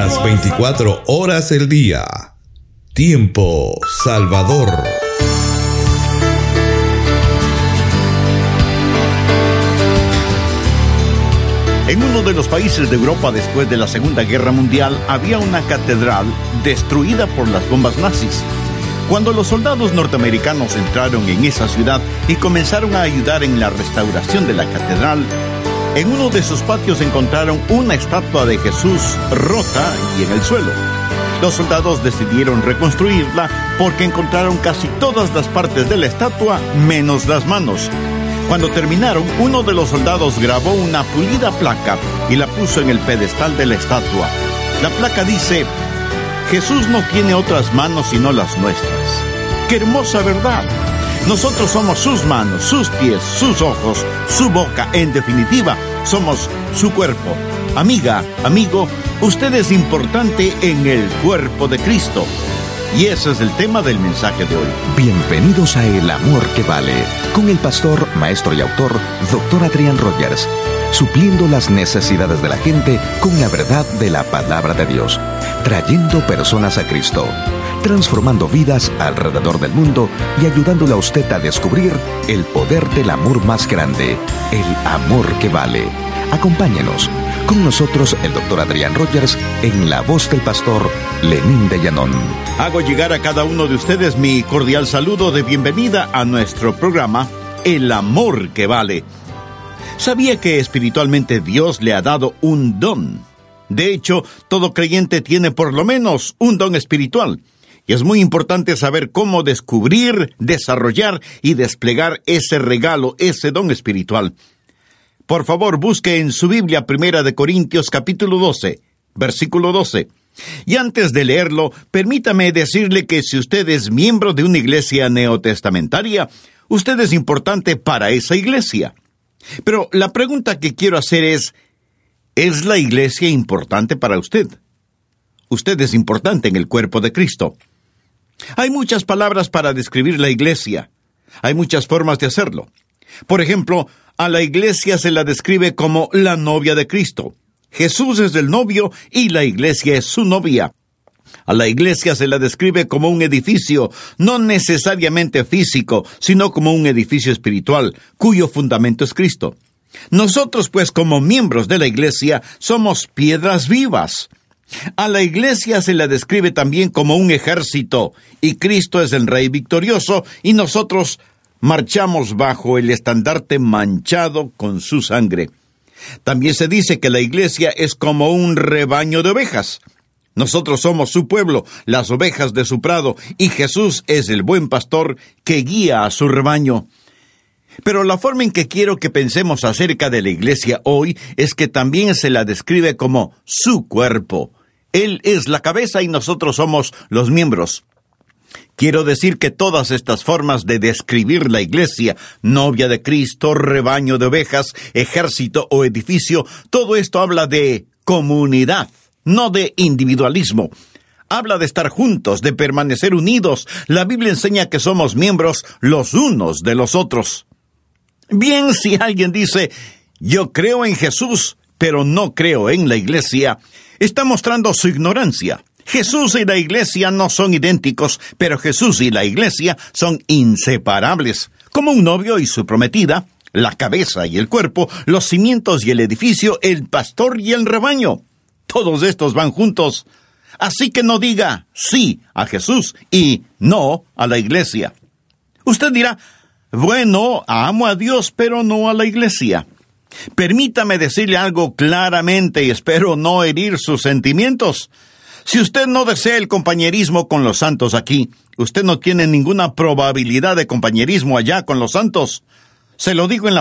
Las 24 horas del día. Tiempo Salvador. En uno de los países de Europa después de la Segunda Guerra Mundial había una catedral destruida por las bombas nazis. Cuando los soldados norteamericanos entraron en esa ciudad y comenzaron a ayudar en la restauración de la catedral, en uno de sus patios encontraron una estatua de Jesús rota y en el suelo. Los soldados decidieron reconstruirla porque encontraron casi todas las partes de la estatua menos las manos. Cuando terminaron, uno de los soldados grabó una pulida placa y la puso en el pedestal de la estatua. La placa dice: Jesús no tiene otras manos sino las nuestras. ¡Qué hermosa verdad! Nosotros somos sus manos, sus pies, sus ojos, su boca. En definitiva, somos su cuerpo. Amiga, amigo, usted es importante en el cuerpo de Cristo. Y ese es el tema del mensaje de hoy. Bienvenidos a El Amor que Vale, con el pastor, maestro y autor, Dr. Adrián Rogers, supliendo las necesidades de la gente con la verdad de la palabra de Dios, trayendo personas a Cristo, transformando vidas alrededor del mundo y ayudándole a usted a descubrir el poder del amor más grande, el amor que vale. Acompáñenos. Con nosotros el Dr. Adrián Rogers en la voz del pastor Lenín de Llanón. Hago llegar a cada uno de ustedes mi cordial saludo de bienvenida a nuestro programa El Amor que Vale. ¿Sabía que espiritualmente Dios le ha dado un don? De hecho, todo creyente tiene por lo menos un don espiritual. Y es muy importante saber cómo descubrir, desarrollar y desplegar ese regalo, ese don espiritual. Por favor, busque en su Biblia 1 Corintios capítulo 12, versículo 12. Y antes de leerlo, permítame decirle que si usted es miembro de una iglesia neotestamentaria, usted es importante para esa iglesia. Pero la pregunta que quiero hacer ¿es la iglesia importante para usted? Usted es importante en el cuerpo de Cristo. Hay muchas palabras para describir la iglesia. Hay muchas formas de hacerlo. Por ejemplo, a la iglesia se la describe como la novia de Cristo. Jesús es el novio y la iglesia es su novia. A la iglesia se la describe como un edificio, no necesariamente físico, sino como un edificio espiritual, cuyo fundamento es Cristo. Nosotros, pues, como miembros de la iglesia, somos piedras vivas. A la iglesia se la describe también como un ejército, y Cristo es el Rey victorioso, y nosotros marchamos bajo el estandarte manchado con su sangre. También se dice que la iglesia es como un rebaño de ovejas. Nosotros somos su pueblo, las ovejas de su prado, y Jesús es el buen pastor que guía a su rebaño. Pero la forma en que quiero que pensemos acerca de la iglesia hoy es que también se la describe como su cuerpo. Él es la cabeza y nosotros somos los miembros. Quiero decir que todas estas formas de describir la iglesia, novia de Cristo, rebaño de ovejas, ejército o edificio, todo esto habla de comunidad, no de individualismo. Habla de estar juntos, de permanecer unidos. La Biblia enseña que somos miembros los unos de los otros. Bien, si alguien dice, yo creo en Jesús, pero no creo en la iglesia, está mostrando su ignorancia. Jesús y la iglesia no son idénticos, pero Jesús y la iglesia son inseparables. Como un novio y su prometida, la cabeza y el cuerpo, los cimientos y el edificio, el pastor y el rebaño. Todos estos van juntos. Así que no diga sí a Jesús y no a la iglesia. Usted dirá, bueno, amo a Dios, pero no a la iglesia. Permítame decirle algo claramente y espero no herir sus sentimientos. Si usted no desea el compañerismo con los santos aquí, usted no tiene ninguna probabilidad de compañerismo allá con los santos. Se lo digo en la